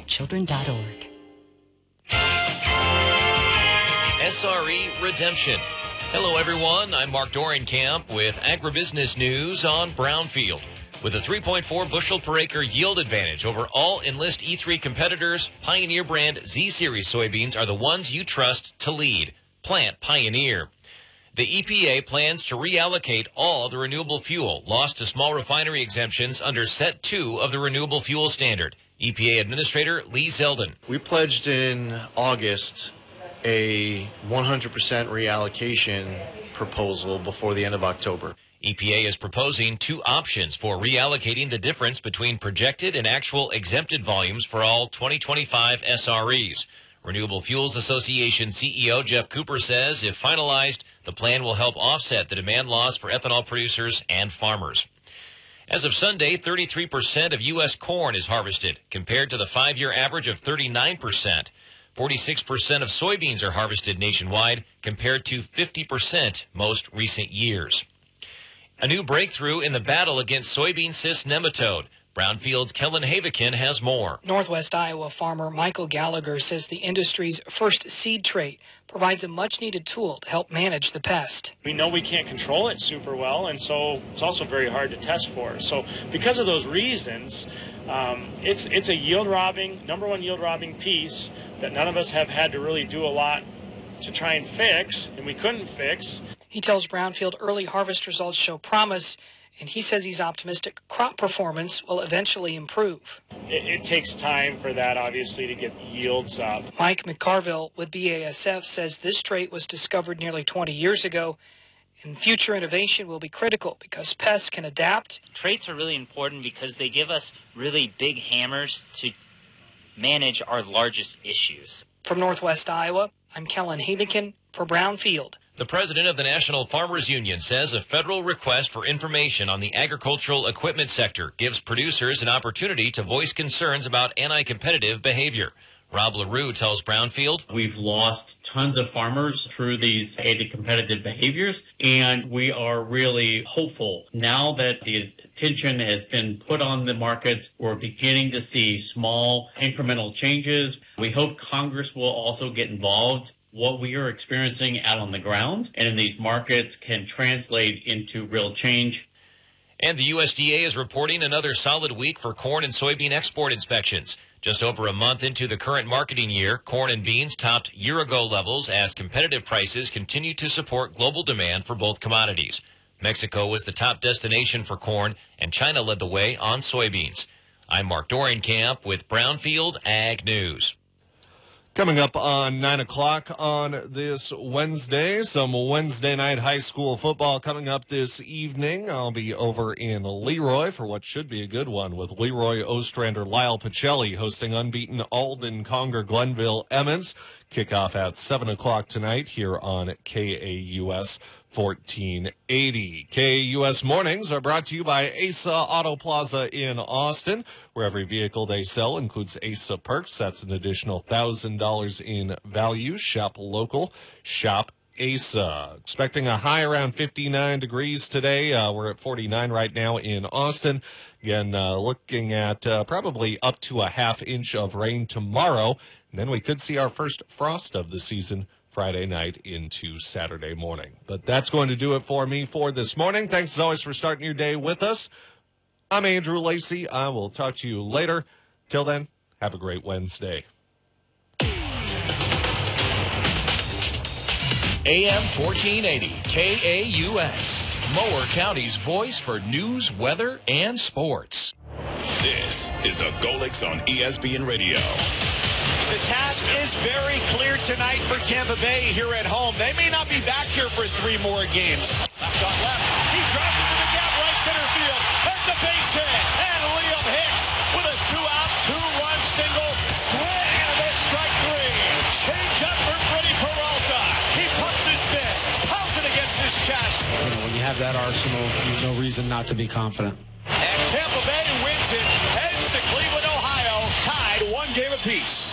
SREchildren.org. SRE Redemption. Hello, everyone. I'm Mark Dorenkamp with Agribusiness News on Brownfield. With a 3.4 bushel per acre yield advantage over all Enlist E3 competitors, Pioneer brand Z-Series soybeans are the ones you trust to lead. Plant Pioneer. The EPA plans to reallocate all the renewable fuel lost to small refinery exemptions under Set 2 of the Renewable Fuel Standard. EPA Administrator Lee Zeldin. We pledged in August a 100% reallocation proposal before the end of October. EPA is proposing two options for reallocating the difference between projected and actual exempted volumes for all 2025 SREs. Renewable Fuels Association CEO Jeff Cooper says if finalized, the plan will help offset the demand loss for ethanol producers and farmers. As of Sunday, 33% of U.S. corn is harvested, compared to the 5-year average of 39%. 46% of soybeans are harvested nationwide, compared to 50% most recent years. A new breakthrough in the battle against soybean cyst nematode. Brownfield's Kellen Havikin has more. Northwest Iowa farmer Michael Gallagher says the industry's first seed trait provides a much-needed tool to help manage the pest. We know we can't control it super well, and so it's also very hard to test for. So because of those reasons, it's a yield-robbing, number one yield-robbing piece that none of us have had to really do a lot to try and fix, and we couldn't fix. He tells Brownfield early harvest results show promise, and he says he's optimistic crop performance will eventually improve. It takes time for that, obviously, to get yields up. Mike McCarville with BASF says this trait was discovered nearly 20 years ago, and future innovation will be critical because pests can adapt. Traits are really important because they give us really big hammers to manage our largest issues. From Northwest Iowa, I'm Kellen Havikin for Brownfield. The president of the National Farmers Union says a federal request for information on the agricultural equipment sector gives producers an opportunity to voice concerns about anti-competitive behavior. Rob LaRue tells Brownfield. We've lost tons of farmers through these anti-competitive behaviors, and we are really hopeful. Now that the attention has been put on the markets, we're beginning to see small incremental changes. We hope Congress will also get involved. What we are experiencing out on the ground and in these markets can translate into real change. And the USDA is reporting another solid week for corn and soybean export inspections. Just over a month into the current marketing year, corn and beans topped year-ago levels as competitive prices continue to support global demand for both commodities. Mexico was the top destination for corn, and China led the way on soybeans. I'm Mark Dorenkamp with Brownfield Ag News. Coming up on 9 o'clock on this Wednesday, some Wednesday night high school football coming up this evening. I'll be over in Leroy for what should be a good one with Leroy Ostrander Lyle Pacelli hosting unbeaten Alden Conger Glenville Emmons. Kickoff at 7 o'clock tonight here on KAUS 1480. KAUS Mornings are brought to you by Asa Auto Plaza in Austin, where every vehicle they sell includes Asa Perks. That's an additional $1,000 in value. Shop local. Shop Asa. Expecting a high around 59 degrees today. We're at 49 right now in Austin. Again, looking at probably up to a half inch of rain tomorrow. And then we could see our first frost of the season Friday night into Saturday morning. But that's going to do it for me for this morning. Thanks as always for starting your day with us. I'm Andrew Lacey. I will talk to you later. Till then, have a great Wednesday. AM 1480, KAUS, Mower County's voice for news, weather, and sports. This is the Golix on ESPN Radio. The task is very clear tonight for Tampa Bay here at home. They may not be back here for 3 more games. Left on left. He drives into the gap right center field. That's a base hit. And Liam Hicks with a 2-out, 2-run single. Swing and a miss, strike 3. Change up for Freddie Peralta. He pumps his fist. Pounds it against his chest. When you have that arsenal, there's no reason not to be confident. And Tampa Bay wins it. Heads to Cleveland, Ohio. Tied 1 game apiece.